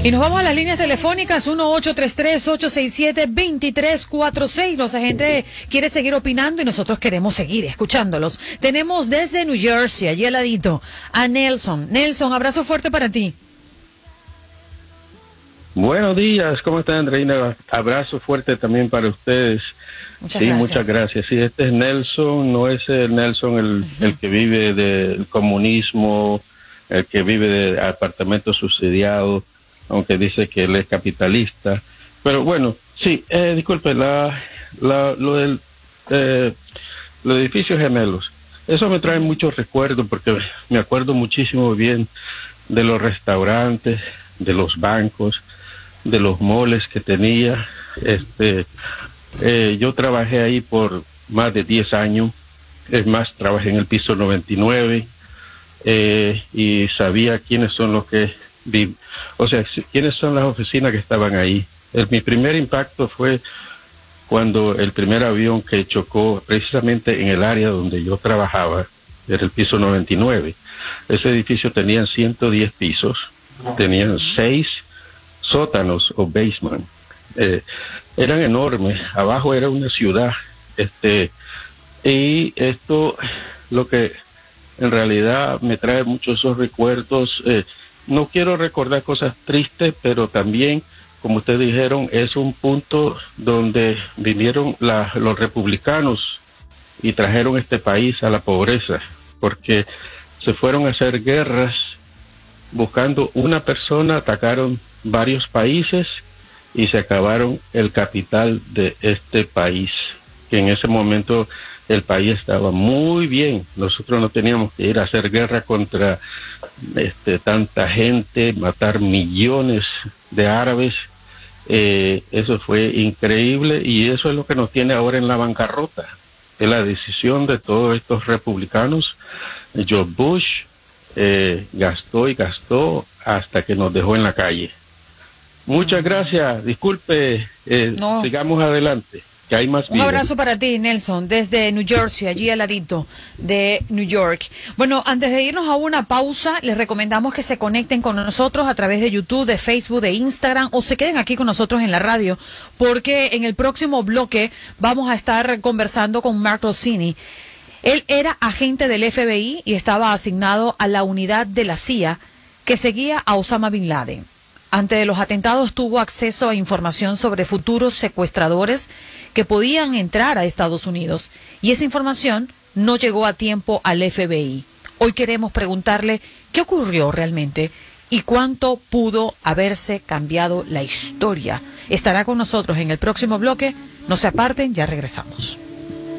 Y nos vamos a las líneas telefónicas 1-833-867-2346. Los agentes quieren seguir opinando y nosotros queremos seguir escuchándolos. Tenemos desde New Jersey, allí al ladito, a Nelson. Nelson, abrazo fuerte para ti. Buenos días, ¿cómo están, Andreina? Abrazo fuerte también para ustedes. Muchas gracias. Sí, este es Nelson, no es el Nelson el que vive del comunismo, el que vive de apartamentos subsidiados, aunque dice que él es capitalista. Pero bueno, sí, disculpe, lo del los edificios gemelos, eso me trae muchos recuerdos porque me acuerdo muchísimo bien de los restaurantes, de los bancos, de los moles que tenía. Yo trabajé ahí por más de 10 años, es más, trabajé en el piso 99 y sabía quiénes son los que quiénes son las oficinas que estaban ahí. Mi primer impacto fue cuando el primer avión que chocó precisamente en el área donde yo trabajaba, era el piso 99. Ese edificio tenía 110 pisos, tenían 6 sótanos o basement. Eran enormes, abajo era una ciudad, y esto lo que en realidad me trae muchos esos recuerdos. No quiero recordar cosas tristes, pero también, como ustedes dijeron, es un punto donde vinieron los republicanos y trajeron este país a la pobreza, porque se fueron a hacer guerras buscando una persona, atacaron varios países y se acabaron el capital de este país, que en ese momento el país estaba muy bien. Nosotros no teníamos que ir a hacer guerra contra tanta gente, matar millones de árabes. Eso fue increíble y eso es lo que nos tiene ahora en la bancarrota. Es la decisión de todos estos republicanos. George Bush gastó y gastó hasta que nos dejó en la calle. Muchas gracias, disculpe, sigamos adelante, que hay más videos. Un abrazo para ti, Nelson, desde New Jersey, allí al ladito de New York. Bueno, antes de irnos a una pausa, les recomendamos que se conecten con nosotros a través de YouTube, de Facebook, de Instagram, o se queden aquí con nosotros en la radio, porque en el próximo bloque vamos a estar conversando con Mark Rossini. Él era agente del FBI y estaba asignado a la unidad de la CIA que seguía a Osama Bin Laden. Antes de los atentados tuvo acceso a información sobre futuros secuestradores que podían entrar a Estados Unidos y esa información no llegó a tiempo al FBI. Hoy queremos preguntarle qué ocurrió realmente y cuánto pudo haberse cambiado la historia. Estará con nosotros en el próximo bloque. No se aparten, ya regresamos.